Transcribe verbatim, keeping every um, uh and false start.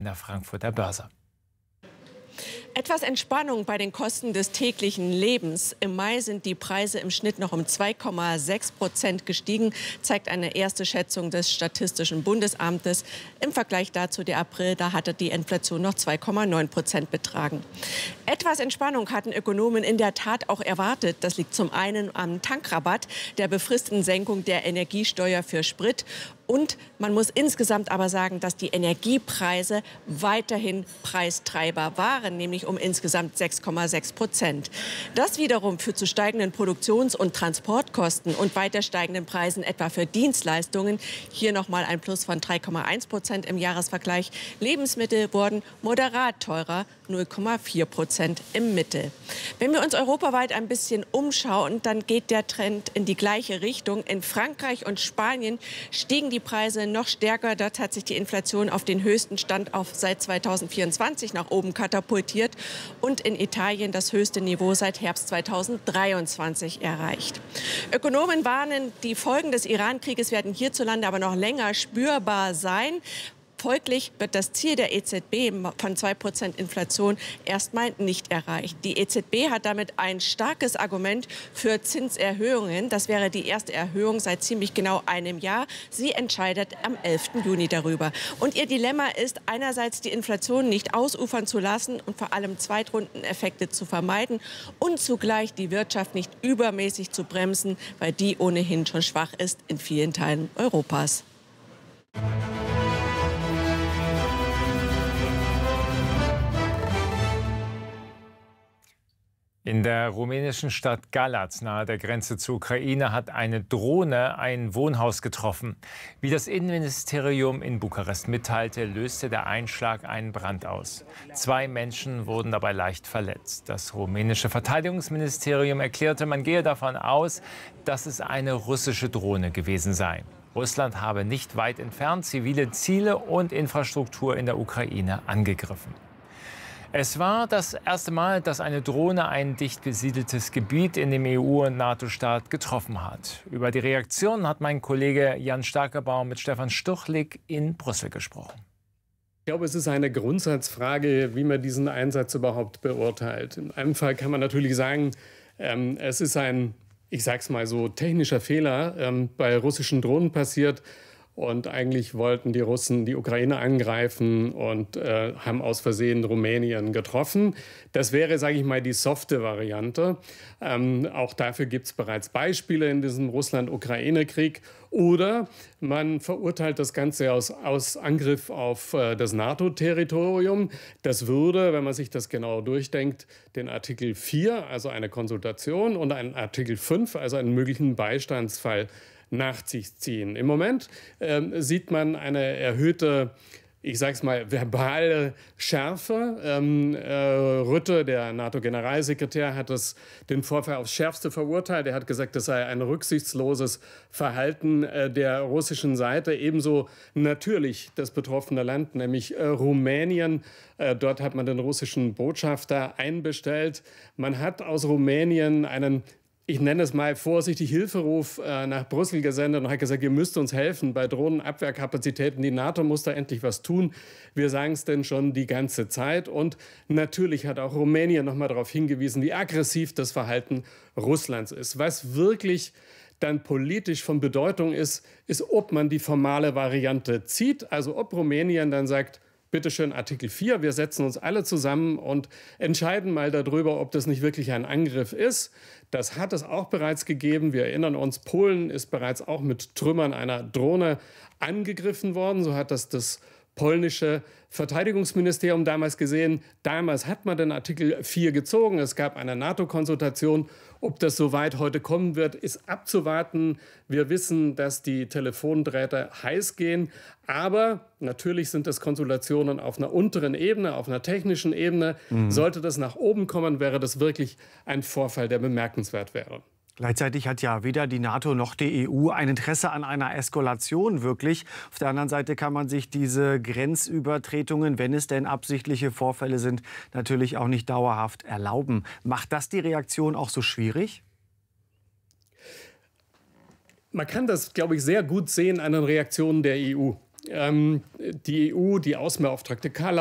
in der Frankfurter Börse. Etwas Entspannung bei den Kosten des täglichen Lebens. Im Mai sind die Preise im Schnitt noch um zwei Komma sechs Prozent gestiegen, zeigt eine erste Schätzung des Statistischen Bundesamtes. Im Vergleich dazu der April, da hatte die Inflation noch zwei Komma neun Prozent betragen. Etwas Entspannung hatten Ökonomen in der Tat auch erwartet. Das liegt zum einen am Tankrabatt, der befristeten Senkung der Energiesteuer für Sprit. Und man muss insgesamt aber sagen, dass die Energiepreise weiterhin Preistreiber waren, nämlich um insgesamt sechs Komma sechs Prozent. Das wiederum führt zu steigenden Produktions- und Transportkosten und weiter steigenden Preisen etwa für Dienstleistungen. Hier nochmal ein Plus von drei Komma eins Prozent im Jahresvergleich. Lebensmittel wurden moderat teurer, null Komma vier Prozent im Mittel. Wenn wir uns europaweit ein bisschen umschauen, dann geht der Trend in die gleiche Richtung. In Frankreich und Spanien stiegen die Preise noch stärker. Dort hat sich die Inflation auf den höchsten Stand auf seit zweitausendvierundzwanzig nach oben katapultiert und in Italien das höchste Niveau seit Herbst zweitausenddreiundzwanzig erreicht. Ökonomen warnen, die Folgen des Iran-Krieges werden hierzulande aber noch länger spürbar sein. Folglich wird das Ziel der E Z B von zwei Prozent Inflation erstmal nicht erreicht. Die E Z B hat damit ein starkes Argument für Zinserhöhungen. Das wäre die erste Erhöhung seit ziemlich genau einem Jahr. Sie entscheidet am elften Juni darüber. Und ihr Dilemma ist, einerseits die Inflation nicht ausufern zu lassen und vor allem Zweitrundeneffekte zu vermeiden und zugleich die Wirtschaft nicht übermäßig zu bremsen, weil die ohnehin schon schwach ist in vielen Teilen Europas. In der rumänischen Stadt Galați nahe der Grenze zur Ukraine hat eine Drohne ein Wohnhaus getroffen. Wie das Innenministerium in Bukarest mitteilte, löste der Einschlag einen Brand aus. Zwei Menschen wurden dabei leicht verletzt. Das rumänische Verteidigungsministerium erklärte, man gehe davon aus, dass es eine russische Drohne gewesen sei. Russland habe nicht weit entfernt zivile Ziele und Infrastruktur in der Ukraine angegriffen. Es war das erste Mal, dass eine Drohne ein dicht besiedeltes Gebiet in dem E U- und NATO-Staat getroffen hat. Über die Reaktion hat mein Kollege Jan Starkebaum mit Stefan Stuchlik in Brüssel gesprochen. Ich glaube, es ist eine Grundsatzfrage, wie man diesen Einsatz überhaupt beurteilt. In einem Fall kann man natürlich sagen, ähm, es ist ein, ich sag's mal so, technischer Fehler ähm, bei russischen Drohnen passiert. Und eigentlich wollten die Russen die Ukraine angreifen und äh, haben aus Versehen Rumänien getroffen. Das wäre, sage ich mal, die softe Variante. Ähm, auch dafür gibt es bereits Beispiele in diesem Russland-Ukraine-Krieg. Oder man verurteilt das Ganze aus, aus Angriff auf äh, das NATO-Territorium. Das würde, wenn man sich das genau durchdenkt, den Artikel vier, also eine Konsultation, und einen Artikel fünf, also einen möglichen Beistandsfall, nach sich ziehen. Im Moment ähm, sieht man eine erhöhte, ich sage es mal, verbale Schärfe. Ähm, äh, Rutte, der NATO-Generalsekretär, hat das, den Vorfall aufs Schärfste verurteilt. Er hat gesagt, das sei ein rücksichtsloses Verhalten äh, der russischen Seite. Ebenso natürlich das betroffene Land, nämlich äh, Rumänien. Äh, dort hat man den russischen Botschafter einbestellt. Man hat aus Rumänien einen, ich nenne es mal vorsichtig, Hilferuf äh, nach Brüssel gesendet und hat gesagt, ihr müsst uns helfen bei Drohnenabwehrkapazitäten. Die NATO muss da endlich was tun. Wir sagen es denn schon die ganze Zeit. Und natürlich hat auch Rumänien noch mal darauf hingewiesen, wie aggressiv das Verhalten Russlands ist. Was wirklich dann politisch von Bedeutung ist, ist, ob man die formale Variante zieht. Also ob Rumänien dann sagt, bitte schön, Artikel vier, wir setzen uns alle zusammen und entscheiden mal darüber, ob das nicht wirklich ein Angriff ist. Das hat es auch bereits gegeben. Wir erinnern uns, Polen ist bereits auch mit Trümmern einer Drohne angegriffen worden. So hat das das polnische Verteidigungsministerium damals gesehen. Damals hat man den Artikel vier gezogen. Es gab eine NATO-Konsultation. Ob das so weit heute kommen wird, ist abzuwarten. Wir wissen, dass die Telefondrähte heiß gehen. Aber natürlich sind das Konsultationen auf einer unteren Ebene, auf einer technischen Ebene. Mhm. Sollte das nach oben kommen, wäre das wirklich ein Vorfall, der bemerkenswert wäre. Gleichzeitig hat ja weder die NATO noch die E U ein Interesse an einer Eskalation wirklich. Auf der anderen Seite kann man sich diese Grenzübertretungen, wenn es denn absichtliche Vorfälle sind, natürlich auch nicht dauerhaft erlauben. Macht das die Reaktion auch so schwierig? Man kann das, glaube ich, sehr gut sehen an den Reaktionen der E U. ähm, die E U, die Außenbeauftragte Kallas,